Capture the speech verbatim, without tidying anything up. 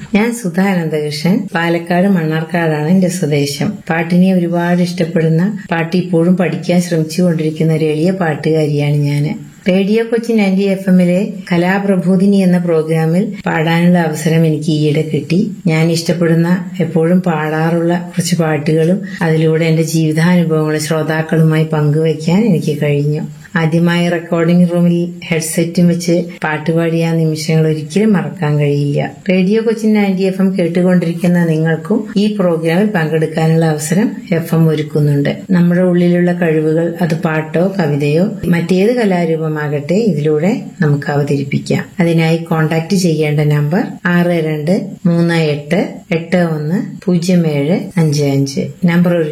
ഞാൻ സുധാ അനന്തകൃഷ്ണൻ, പാലക്കാട് മണ്ണാർക്കാടാണ് എന്റെ സ്വദേശം. പാട്ടിനെ ഒരുപാട് ഇഷ്ടപ്പെടുന്ന, പാട്ട് ഇപ്പോഴും പഠിക്കാൻ ശ്രമിച്ചുകൊണ്ടിരിക്കുന്ന ഒരു എളിയ പാട്ടുകാരിയാണ് ഞാന്. റേഡിയോ കൊച്ചി നയൻറ്റി എഫ് എമ്മിലെ കലാപ്രബോധിനി എന്ന പ്രോഗ്രാമിൽ പാടാനുള്ള അവസരം എനിക്ക് ഈയിടെ കിട്ടി. ഞാൻ ഇഷ്ടപ്പെടുന്ന, എപ്പോഴും പാടാറുള്ള കുറച്ച് പാട്ടുകളും അതിലൂടെ എന്റെ ജീവിതാനുഭവങ്ങളും ശ്രോതാക്കളുമായി പങ്കുവയ്ക്കാൻ എനിക്ക് കഴിഞ്ഞു. ആദ്യമായി റെക്കോർഡിംഗ് റൂമിൽ ഹെഡ്സെറ്റും വെച്ച് പാട്ടുപാടിയ ആ നിമിഷങ്ങൾ ഒരിക്കലും മറക്കാൻ കഴിയില്ല. Radio Kochi ninety F M കേട്ടുകൊണ്ടിരിക്കുന്ന നിങ്ങൾക്കും ഈ പ്രോഗ്രാമിൽ പങ്കെടുക്കാനുള്ള അവസരം എഫ് എം ഒരുക്കുന്നുണ്ട്. നമ്മുടെ ഉള്ളിലുള്ള കഴിവുകൾ, അത് പാട്ടോ കവിതയോ മറ്റേത് കലാരൂപമാകട്ടെ, ഇതിലൂടെ നമുക്ക് അവതരിപ്പിക്കാം. അതിനായി കോൺടാക്ട് ചെയ്യേണ്ട നമ്പർ ആറ് രണ്ട് മൂന്ന് എട്ട് എട്ട് ഒന്ന് പൂജ്യം ഏഴ് അഞ്ച് അഞ്ച്. നമ്പർ